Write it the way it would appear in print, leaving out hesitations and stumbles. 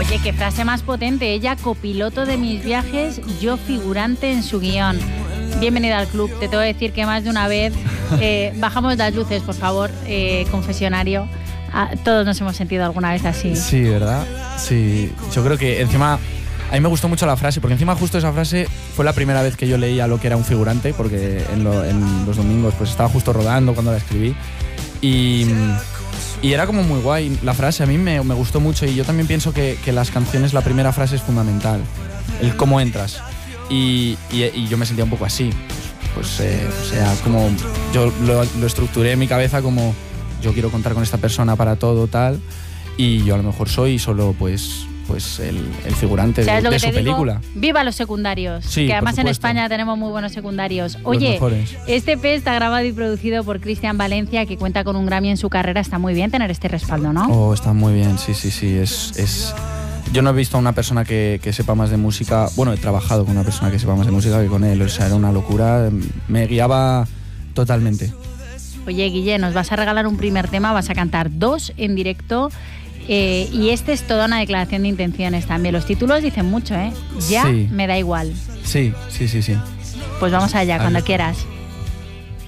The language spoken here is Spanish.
Oye, qué frase más potente. Ella, copiloto de mis viajes, yo figurante en su guión. Bienvenida al club. Te tengo que decir que más de una vez bajamos las luces, por favor, confesionario. Todos nos hemos sentido alguna vez así. Sí, ¿verdad? Sí. Yo creo que encima... A mí me gustó mucho la frase, porque encima justo esa frase fue la primera vez que yo leía lo que era un figurante, porque en los domingos pues estaba justo rodando cuando la escribí. Y era como muy guay la frase, a mí me gustó mucho, y yo también pienso que las canciones, la primera frase es fundamental, el cómo entras. Y yo me sentía un poco así, o sea, como yo lo estructuré en mi cabeza como yo quiero contar con esta persona para todo, tal, y yo a lo mejor soy solo pues el figurante de su película. ¡Viva los secundarios! Sí, que además en España tenemos muy buenos secundarios. Oye, este EP está grabado y producido por Cristian Valencia, que cuenta con un Grammy en su carrera. Está muy bien tener este respaldo, ¿no? Oh, está muy bien, sí. Yo no he visto a una persona que sepa más de música. Bueno, he trabajado con una persona que sepa más de música que con él. O sea, era una locura. Me guiaba totalmente. Oye, Guille, nos vas a regalar un primer tema, vas a cantar 2 en directo. Y este es toda una declaración de intenciones también. Los títulos dicen mucho, ¿eh? Ya sí. Me da igual. Sí. Pues vamos allá, cuando quieras.